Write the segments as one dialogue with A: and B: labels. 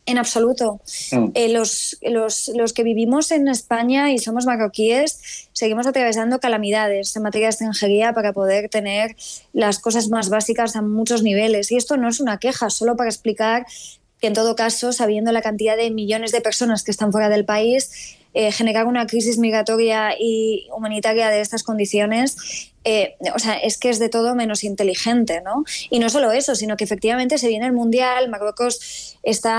A: En absoluto. Los que vivimos en España y somos marroquíes seguimos atravesando calamidades en materia de extranjería para poder tener las cosas más básicas a muchos niveles. Y esto no es una queja, solo para explicar que en todo caso, sabiendo la cantidad de millones de personas que están fuera del país, generar una crisis migratoria y humanitaria de estas condiciones, es que es de todo menos inteligente, ¿no? Y no solo eso, sino que efectivamente se viene el Mundial, Marruecos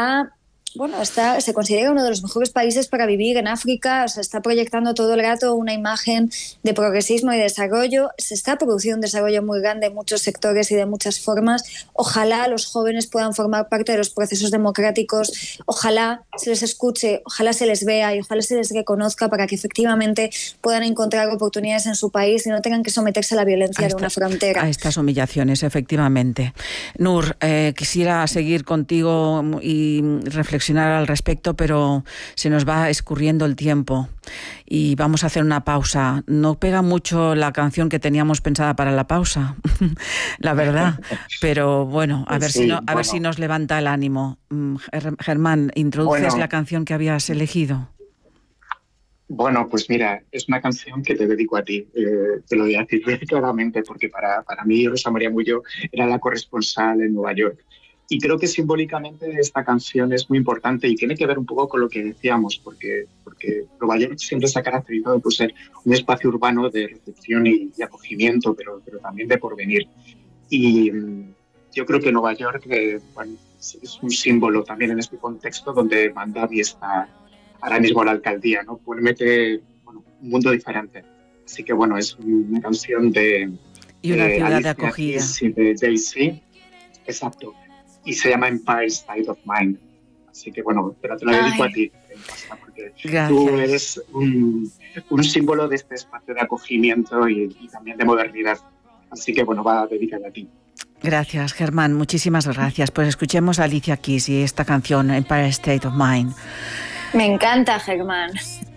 A: se considera uno de los mejores países para vivir en África, se está proyectando todo el rato una imagen de progresismo y desarrollo, se está produciendo un desarrollo muy grande en muchos sectores y de muchas formas. Ojalá los jóvenes puedan formar parte de los procesos democráticos, ojalá se les escuche, ojalá se les vea y ojalá se les reconozca para que efectivamente puedan encontrar oportunidades en su país y no tengan que someterse a la violencia de una frontera.
B: A estas humillaciones, efectivamente. Nur, quisiera seguir contigo y reflexionar al respecto, pero se nos va escurriendo el tiempo y vamos a hacer una pausa. No pega mucho la canción que teníamos pensada para la pausa, la verdad, pero bueno, a ver si nos levanta el ánimo. Germán, ¿introduces la canción que habías elegido?
C: Bueno, pues mira, es una canción que te dedico a ti, te lo voy a decir claramente, porque para mí Rosa María Murillo era la corresponsal en Nueva York. Y creo que simbólicamente esta canción es muy importante y tiene que ver un poco con lo que decíamos, porque Nueva York siempre se ha caracterizado por ser un espacio urbano de recepción y acogimiento, pero también de porvenir. Y yo creo que Nueva York es un símbolo también en este contexto donde Mandavi está ahora mismo la alcaldía, ¿no? Promete un mundo diferente. Así que es una canción de...
B: Y una ciudad de acogida.
C: De Jay-Z, exacto. Y se llama Empire State of Mind. Así que pero te lo dedico a ti, porque
B: gracias.
C: Tú eres un símbolo de este espacio de acogimiento y también de modernidad. Así que va dedicada a ti.
B: Gracias, Germán, muchísimas gracias. Pues escuchemos a Alicia Keys y esta canción, Empire State of Mind.
A: Me encanta, Germán.